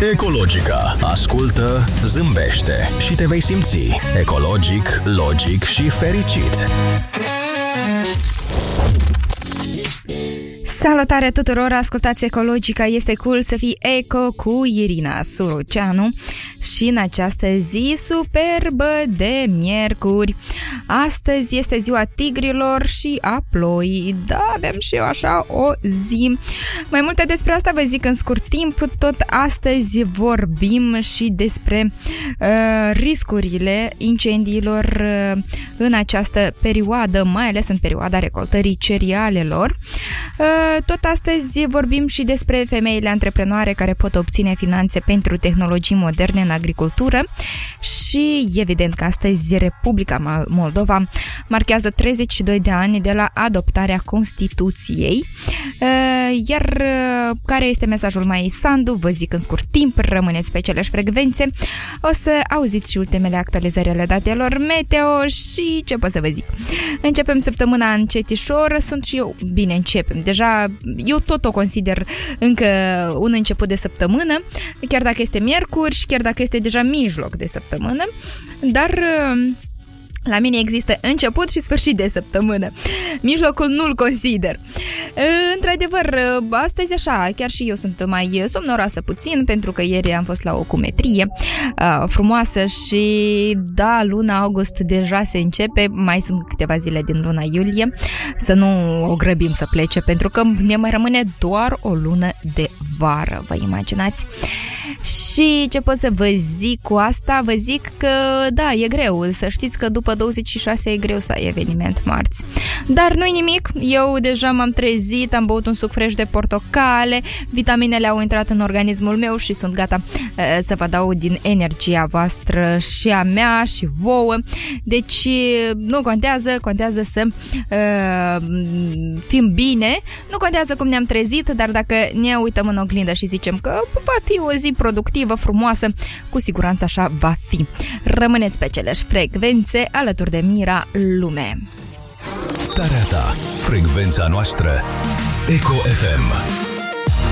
Ecologica. Ascultă, zâmbește și te vei simți ecologic, logic și fericit. Salutare tuturor, ascultați Ecologica, este cool să fii eco cu Irina Suruceanu și în această zi superbă de miercuri. Astăzi este ziua tigrilor și a ploii, da, avem și eu așa o zi. Mai multe despre asta vă zic în scurt timp. Tot astăzi vorbim și despre riscurile incendiilor în această perioadă, mai ales în perioada recoltării cerealelor. Tot astăzi vorbim și despre femeile antreprenoare care pot obține finanțe pentru tehnologii moderne în agricultură și evident că astăzi Republica Moldova marchează 32 de ani de la adoptarea Constituției. Iar care este mesajul mai Sandu? Vă zic în scurt timp, rămâneți pe aceleași frecvențe. O să auziți și ultimele actualizări ale datelor meteo și ce pot să vă zic. Începem săptămâna încetișor, sunt și eu, bine, începem. Deja eu tot o consider încă un început de săptămână, chiar dacă este miercuri și chiar dacă este deja mijloc de săptămână, dar la mine există început și sfârșit de săptămână. Mijlocul nu-l consider. Într-adevăr, astăzi așa, chiar și eu sunt mai somnoroasă puțin, pentru că ieri am fost la o cumetrie frumoasă și da, luna august deja se începe, mai sunt câteva zile din luna iulie, să nu o grăbim să plece, pentru că ne mai rămâne doar o lună de vară, vă imaginați? Și ce pot să vă zic cu asta? Vă zic că da, e greu, să știți că după 26 e greu să ai eveniment marți. Dar nu-i nimic, eu deja m-am trezit, am băut un suc fresh de portocale, vitaminele au intrat în organismul meu și sunt gata să vă dau din energia voastră și a mea și vouă. Deci nu contează, contează să fim bine, nu contează cum ne-am trezit, dar dacă ne uităm în oglindă și zicem că va fi o zi productivă, frumoasă, cu siguranță așa va fi. Rămâneți pe aceleași frecvențe alături de Mira Lume. Starea ta, frecvența noastră, Eco FM.